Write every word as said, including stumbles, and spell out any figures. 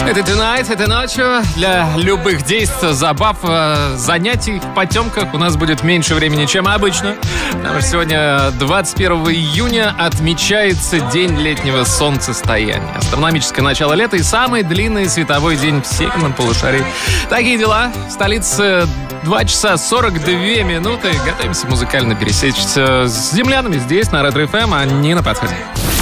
Это Tonight, это ночью. Для любых действий, забав, занятий в потемках у нас будет меньше времени, чем обычно. Потому что сегодня, двадцать первого июня, отмечается День летнего солнцестояния. Астрономическое начало лета и самый длинный световой день в северном полушарии. Такие дела. В столице два часа сорок две минуты. Готовимся музыкально пересечься с землянами здесь, на Ретро эф эм, а не на подходе.